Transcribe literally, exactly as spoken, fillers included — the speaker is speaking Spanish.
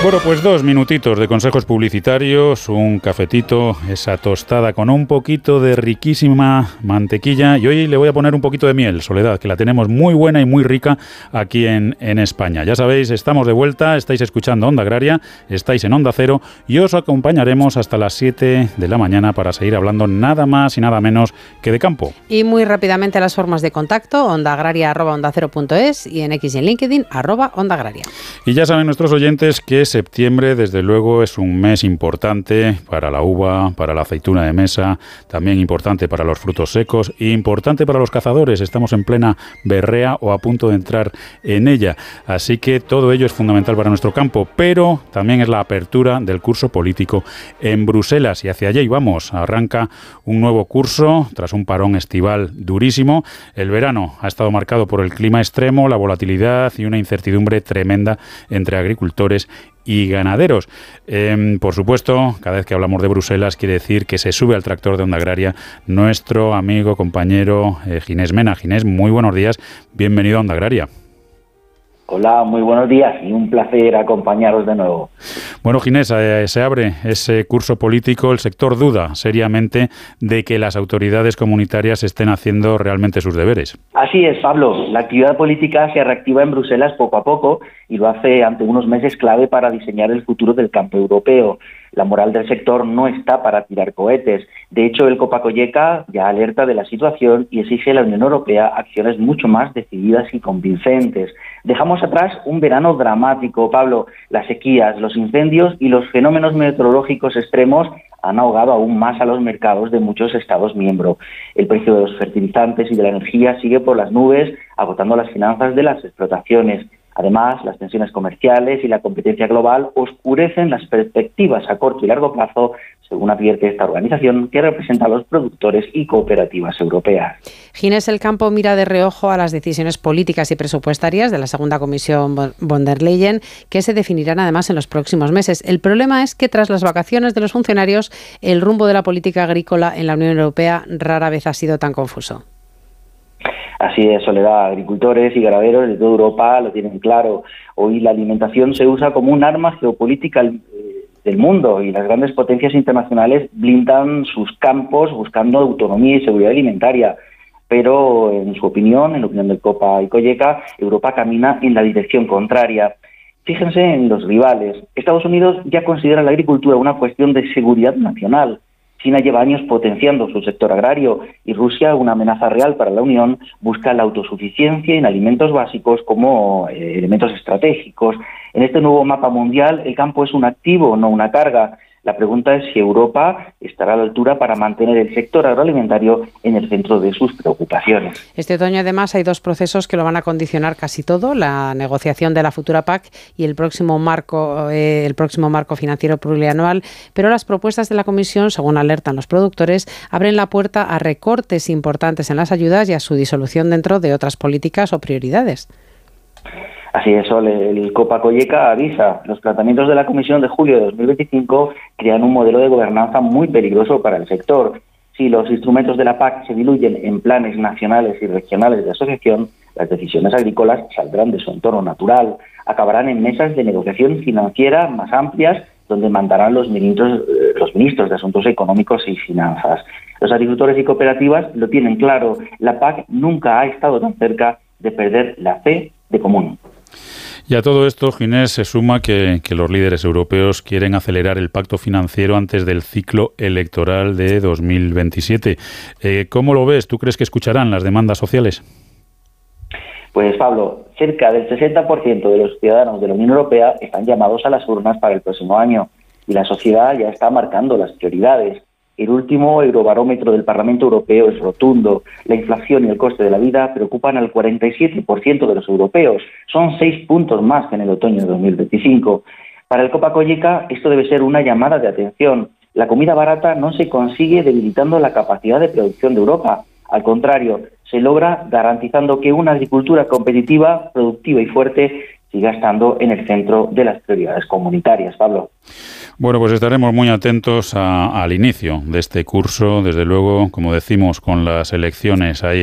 Bueno, pues dos minutitos de consejos publicitarios, un cafetito, esa tostada con un poquito de riquísima mantequilla y hoy le voy a poner un poquito de miel, Soledad, que la tenemos muy buena y muy rica aquí en, en España. Ya sabéis, estamos de vuelta, estáis escuchando Onda Agraria, estáis en Onda Cero y os acompañaremos hasta las siete de la mañana para seguir hablando nada más y nada menos que de campo. Y muy rápidamente las formas de contacto, ondaagraria arroba onda cero punto es y en X y en LinkedIn arroba Onda Agraria. Y ya saben nuestros oyentes que septiembre, desde luego, es un mes importante para la uva, para la aceituna de mesa, también importante para los frutos secos e importante para los cazadores. Estamos en plena berrea o a punto de entrar en ella. Así que todo ello es fundamental para nuestro campo, pero también es la apertura del curso político en Bruselas y hacia allá íbamos. Arranca un nuevo curso tras un parón estival durísimo. El verano ha estado marcado por el clima extremo, la volatilidad y una incertidumbre tremenda entre agricultores y ganaderos. Eh, por supuesto, cada vez que hablamos de Bruselas quiere decir que se sube al tractor de Onda Agraria nuestro amigo, compañero eh, Ginés Mena. Ginés, muy buenos días, bienvenido a Onda Agraria. Hola, muy buenos días y un placer acompañaros de nuevo. Bueno, Ginés, eh, se abre ese curso político. El sector duda seriamente de que las autoridades comunitarias estén haciendo realmente sus deberes. Así es, Pablo. La actividad política se reactiva en Bruselas poco a poco y lo hace ante unos meses clave para diseñar el futuro del campo europeo. La moral del sector no está para tirar cohetes. De hecho, el Copa-Cogeca ya alerta de la situación y exige a la Unión Europea acciones mucho más decididas y convincentes. Dejamos atrás un verano dramático, Pablo. Las sequías, los incendios y los fenómenos meteorológicos extremos han ahogado aún más a los mercados de muchos Estados miembros. El precio de los fertilizantes y de la energía sigue por las nubes, agotando las finanzas de las explotaciones. Además, las tensiones comerciales y la competencia global oscurecen las perspectivas a corto y largo plazo, según advierte esta organización que representa a los productores y cooperativas europeas. Ginés, el campo mira de reojo a las decisiones políticas y presupuestarias de la segunda comisión von der Leyen, que se definirán además en los próximos meses. El problema es que tras las vacaciones de los funcionarios, el rumbo de la política agrícola en la Unión Europea rara vez ha sido tan confuso. Así es, Soledad. Agricultores y ganaderos de toda Europa lo tienen claro. Hoy la alimentación se usa como un arma geopolítica del mundo y las grandes potencias internacionales blindan sus campos buscando autonomía y seguridad alimentaria. Pero, en su opinión, en la opinión del Copa y Cogeca, Europa camina en la dirección contraria. Fíjense en los rivales. Estados Unidos ya considera la agricultura una cuestión de seguridad nacional. China lleva años potenciando su sector agrario y Rusia, una amenaza real para la Unión, busca la autosuficiencia en alimentos básicos como eh, elementos estratégicos. En este nuevo mapa mundial, el campo es un activo, no una carga. La pregunta es si Europa estará a la altura para mantener el sector agroalimentario en el centro de sus preocupaciones. Este otoño, además, hay dos procesos que lo van a condicionar casi todo: la negociación de la futura P A C y el próximo marco, eh, el próximo marco financiero plurianual. Pero las propuestas de la Comisión, según alertan los productores, abren la puerta a recortes importantes en las ayudas y a su disolución dentro de otras políticas o prioridades. Así es, Sol, el Copa-Cogeca avisa, los planteamientos de la Comisión de julio de dos mil veinticinco crean un modelo de gobernanza muy peligroso para el sector. Si los instrumentos de la P A C se diluyen en planes nacionales y regionales de asociación, las decisiones agrícolas saldrán de su entorno natural, acabarán en mesas de negociación financiera más amplias, donde mandarán los ministros, los ministros de Asuntos Económicos y Finanzas. Los agricultores y cooperativas lo tienen claro, la P A C nunca ha estado tan cerca de perder la fe de común. Y a todo esto, Ginés, se suma que, que los líderes europeos quieren acelerar el pacto financiero antes del ciclo electoral de dos mil veintisiete. Eh, ¿Cómo lo ves? ¿Tú crees que escucharán las demandas sociales? Pues, Pablo, cerca del sesenta por ciento de los ciudadanos de la Unión Europea están llamados a las urnas para el próximo año y la sociedad ya está marcando las prioridades. El último Eurobarómetro del Parlamento Europeo es rotundo. La inflación y el coste de la vida preocupan al cuarenta y siete por ciento de los europeos. Son seis puntos más que en el otoño de dos mil veinticinco. Para el Copa-Cogeca esto debe ser una llamada de atención. La comida barata no se consigue debilitando la capacidad de producción de Europa. Al contrario, se logra garantizando que una agricultura competitiva, productiva y fuerte siga estando en el centro de las prioridades comunitarias. Pablo. Bueno, pues estaremos muy atentos a, al inicio de este curso, desde luego, como decimos, con las elecciones ahí